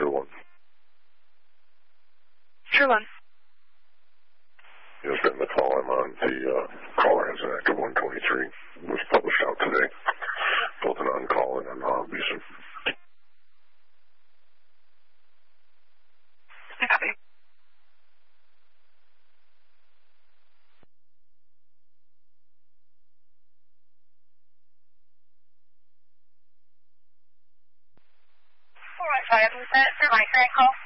True One. True One. Yes, getting the call. I'm on. The caller has an active 123. It was published out today. Both an on-call and an on-beason. Copy. All right, sorry, I was there for my call.